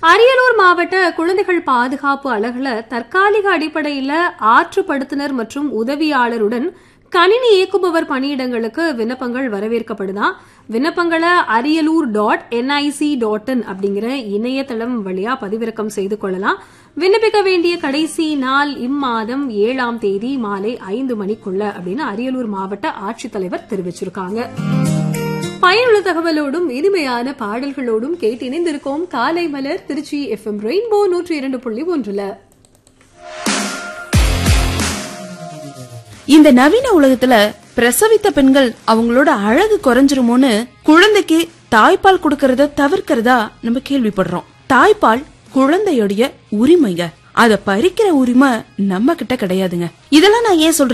அரியலூர் மாவட்ட குழந்தைகள் பாதுகாப்பு அலகுல தற்காலிக அடிப்படையில் ஆற்றுப்படுத்துனர் மற்றும் உதவியாளருடன் கணினி இயக்குபவர் பணியிடங்களுக்கு விண்ணப்பங்கள் வரவேற்கப்படுதா. விண்ணப்பங்களை ariyalur.nic.in அப்படிங்கிற இணையதளம் வழியா பதிவிறக்கம் செய்து கொள்ளலாம். விண்ணப்பிக்க வேண்டிய கடைசி நாள் இம்மாதம் 7ஆம் தேதி மாலை 5 மணிக்குள்ள அப்படின்னு அரியலூர் மாவட்ட ஆட்சித்தலைவர் தெரிவிச்சிருக்காங்க. பயனுள்ள தகவலோடும் இனிமையான பாடல்களோடும் கேட்டு இணைந்திருக்கோம் காலை மலர் திருச்சி FM ரெயின்போ 102.1. இந்த நவீன உலகத்துல பிரசவித்த பெண்கள் அவங்களோட அழகு குறைஞ்சிருமோன்னு குழந்தைக்கு தாய்ப்பால் கொடுக்கறத தவிர்க்கிறதா நம்ம கேள்விப்படுறோம். தாய்ப்பால் குழந்தையோடைய உரிமைங்க, அத பறிக்கிற உரிமை நம்ம கிட்ட கிடையாதுங்க. இதெல்லாம் நான் ஏன் சொல்றேன்